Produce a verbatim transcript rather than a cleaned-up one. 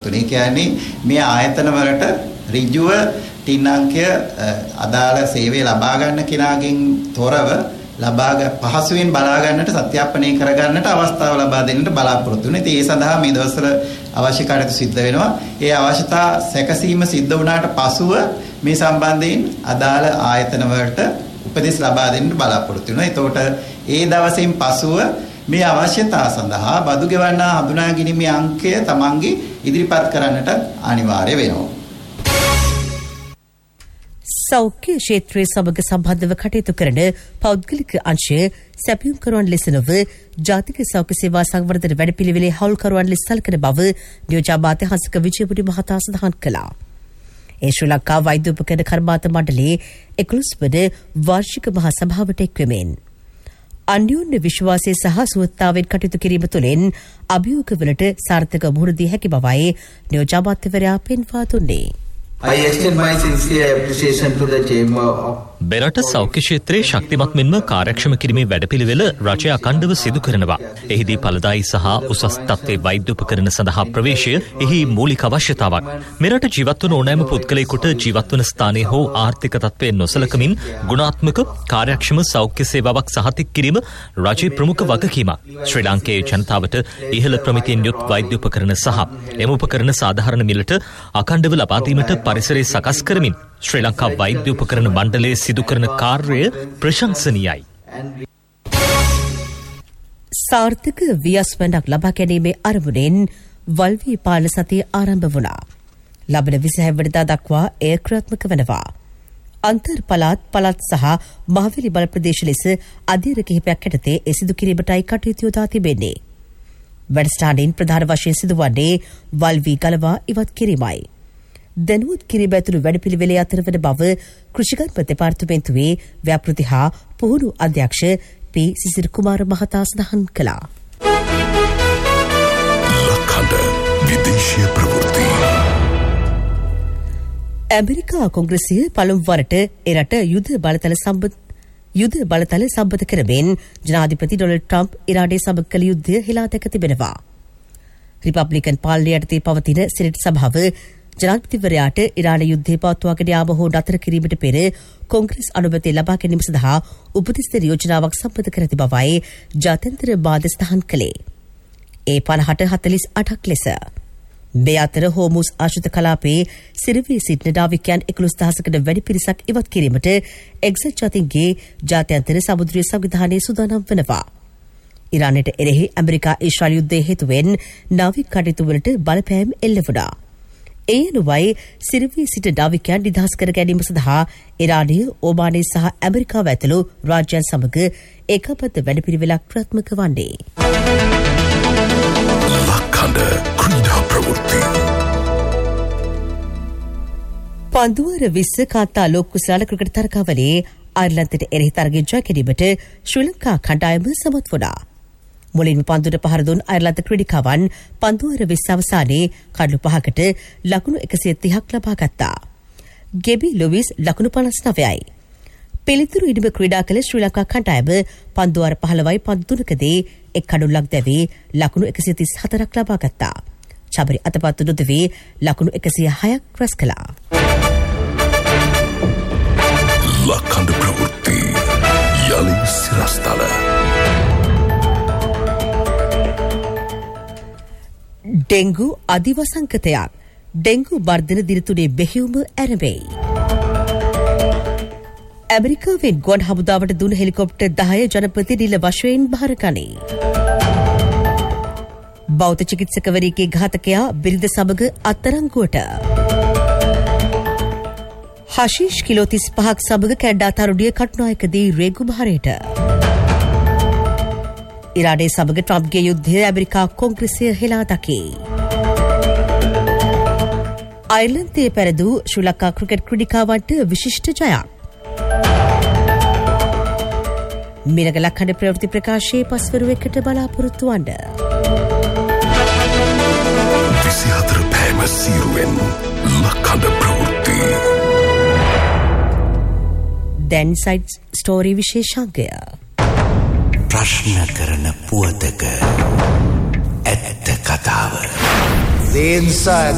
උනේ. ඒ කියන්නේ මේ ආයතන වලට ඍජුව ටින් අංකය අදාළ සේවය ලබා ගන්න කෙනාගෙන් තොරව ලබා පහසුවෙන් බලා ගන්නට සත්‍යාපනය කර ගන්නට අවස්ථාව ලබා දෙන්නට බලාපොරොත්තු වෙනවා. ඉතින් ඒ සඳහා මේ දවස්වල අවශ්‍ය කටයුතු සිද්ධ වෙනවා. ඒ අවශ්‍යතා සැකසීම සිද්ධ වුණාට පසුව මේ සම්බන්ධයෙන් අදාළ ආයතන වලට උපදෙස් ලබා දෙන්න බලාපොරොත්තු වෙනවා. එතකොට ඒ දවසෙන් පසුව මේ අවශ්‍යතා සඳහා බදු ගෙවන්නා හඳුනා ගැනීමේ අංකය තමන්ගේ ඉදිරිපත් කරන්නට අනිවාර්ය වෙනවා. සෞඛ්‍ය ක්ෂේත්‍රයේ සමග සම්බන්ධව කටයුතු කරන පෞද්ගලික අංශය සැපයුම් කරුවන් ලෙස නොව ජාතික සෞඛ්‍ය සේවා සංවර්ධන වැඩපිළිවෙලේ හවුල්කරුවන් ලෙස සැලකෙන බව නියෝජ්‍යාමාත්‍ය හංසක විජයපුරි මහතා සඳහන් කළා. ඒ ශ්‍රී ලංකා වෛද්‍ය උපකරණ කර්මාන්ත මණ්ඩලයේ එකොළොස් වන වාර්ෂික මහා සභාවට එක්වෙමින් අන්‍යෝන්‍ය විශ්වාසය සහ සුවත්තාවෙන් කටයුතු කිරීම තුළින් අභියෝගවලට සාර්ථක මුහුණ දී හැකි බවයි නියෝජ්‍යාමාත්‍යවරයා පෙන්වා දුන්නේ. I extend my sincere appreciation to the Chamber of මෙරට සෞඛ්‍ය ක්ෂේත්‍රයේ ශක්තිමත් මෙන්ම කාර්යක්ෂම කිරීමේ වැඩපිළිවෙල රජය අඛණ්ඩව සිදු කරනවා. එහිදී ඵලදායී සහ උසස් තත්ත්වයේ වෛද්‍ය උපකරණ සඳහා ප්‍රවේශය එහි මූලික අවශ්‍යතාවක්. මෙරට ජීවත් වන ඕනෑම පුද්ගලයෙකුට ජීවත් වන ස්ථානයේ හෝ ආර්ථික තත්ත්වයේ නොසලකමින් ගුණාත්මක කාර්යක්ෂම සෞඛ්‍ය සේවාවක් සහතික කිරීම රජයේ ප්‍රමුඛ වගකීමක්. ශ්‍රී ලංකාවේ ජනතාවට ඉහළ ප්‍රමිතියෙන් යුත් වෛද්‍ය උපකරණ සහ එම උපකරණ සාධාරණ මිලට අඛණ්ඩව ලබා දීමට පරිසරය සකස් කරමින් ශ්‍රී ලංකා වෛද්‍ය උපකරණ මණ්ඩලයේ සිදු කරන කාර්යය ප්‍රශංසනීයයි. සාර්ථක වියස්වණක් ලබා ගැනීමේ අරමුණෙන් වල්වී පාලන සතිය ආරම්භ වුණා. ලබන විසිහය වෙනිදා දක්වා එය ක්‍රියාත්මක වෙනවා. අන්තර් පළාත් පළාත් සහ මහවැලි බල ප්‍රදේශ ලෙස අධීර කිහිපයක් යටතේ ඒ සිදු කිරීමටයි කටයුතු යොදා තිබෙන්නේ. වැඩසටහනින් ප්‍රධාන වශයෙන් සිදුවන්නේ වල්වී ගලවා ඉවත් කිරීමයි. දැනුවත් කිරීම ඇතුළු වැඩපිළිවෙලේ අතර වන බව කෘෂිකර්ම දෙපාර්තමේන්තුවේ ව්‍යාපෘති හා පුහුණු අධ්‍යක්ෂ පී සිසිර කුමාර මහතා සඳහන් කළා. ලක්හඬ විදේශීය ප්‍රවෘත්ති. ඇමරිකා කොංග්‍රසය පළමු වරට එරට යුද බලතල සම්බන්ධ යුද බලතල සම්බන්ධ කරමින් ජනාධිපති ඩොනල්ඩ් ට්‍රම්ප් ඉරානයේ සමග කළ යුද්ධය හෙලා දැක තිබෙනවා. රිපබ්ලිකන් පාලනය යටතේ පවතින සෙනෙට් සභාව ජනාධිපතිවරයාට ඉරාන යුද්ධය පවත්වාගෙන යාම හෝ නතර කිරීමට පෙර කොංග්‍රස් අනුමැතිය ලබා ගැනීම සඳහා උපදෙස් දෙන යෝජනාවක් සම්මත කර ඇති බවයි ජාත්‍යන්තර මාධ්‍ය සඳහන් කළේ. ඒ පනහට හතලිස් අටක් ලෙස. මේ අතර හෝමුස් ආශ්‍රිත කලාපයේ සිරවී සිටින නාවිකයන් එකොළොස් දහසකට වැඩි පිරිසක් ඉවත් කිරීමට එක්සත් ජාතීන්ගේ ජාත්‍යන්තර සමුද්‍රීය සංවිධානයේ සූදානම් වෙනවා. ඉරානයට එරෙහි ඇමරිකා ඊශ්‍රායල් යුද්ධය හේතුවෙන් නාවික කටයුතු වලට බලපෑම් එල්ල වුණා. ඒ අනුවයි සිරවී සිට නාවිකයන් නිදහස් කර ගැනීම සඳහා ඉරානය, ඕමානය සහ ඇමරිකාව ඇතුළු රාජ්‍යයන් සමග ඒකාබද්ධ වැඩපිළිවෙලක් ක්‍රියාත්මක වන්නේ. ලක්හඬ ක්‍රීඩා ප්‍රවෘත්ති. පන්දුවර විස්ස කාන්තා ලෝක කුසලාන ක්‍රිකට් තරගාවලියේ අයර්ලන්තයට එරෙහි තරගයෙන් ජය ගැනීමට ශ්‍රී ලංකා කණ්ඩායම සමත් වුණා. මුලින්ම පන්දුවට පහර දුන් අයර්ලන්ත ක්‍රීඩිකාවන් පන්දුවර විස්ස අවසානයේ කඩලු පහකට ලකුණු එකසිය තිහක් ලබා ගත්තා. ගෙබි ලුවිස් ලකුණු පනස් නවයයි. පිළිතුරු ඉනිම ක්‍රීඩා කළ ශ්‍රී ලංකා කණ්ඩායම පන්දුවර පහළොවයි පන්දු තුනකදී එක් කඩුල්ලක් දැවී ලකුණු එකසිය තිස් හතරක් ලබා ගත්තා. චබරි අතපත්තු නොදවී ලකුණු එකසිය හයක් රැස් කළා. ලක්හඬ ප්‍රවෘත්ති යලි සිරස්තල. ඩෙංගු අධිවසංකතයක්. ඩෙංගු වර්ධන දිනතුනේ බෙහෙවුම ඇරඹෙයි. ඇමරිකාවෙන් ගුවන් හමුදාවට දුන් හෙලිකොප්ටර් දහය ජනපති නිල වශයෙන් භාරගනී. බෞද්ධ චිකිත්සකවරයෙකුගේ ඝාතකයා බිරිඳ සමග අත්අඩංගුවට. හෂීෂ් කිලෝ තිස් පහක් සමග කැඩ්ඩා තරුණිය කටුනායකදී රේගු භාරයට. ඉරානයේ සමග ට්‍රම්ප්ගේ යුද්ධය ඇමරිකා කොංග්‍රසය හෙලා දකි. අයර්ලන්තයේ පැරදූ ශ්‍රී ලංකා ක්‍රිකට් ක්‍රීඩිකාවන්ට විශිෂ්ට ජයක්. මිලග ලක්හඬ ප්‍රවෘත්ති ප්‍රකාශයේ පස්වරු එකට බලාපොරොත්තු වන්න. විසිහතර පෑම සීරුවෙන් ලක්හඬ ප්‍රවෘත්ති. දැන් සයිඩ් ස්ටෝරි විශේෂාංගය. ප්‍රශ්න කරන පුවතක ඇත්ත කතාව. the inside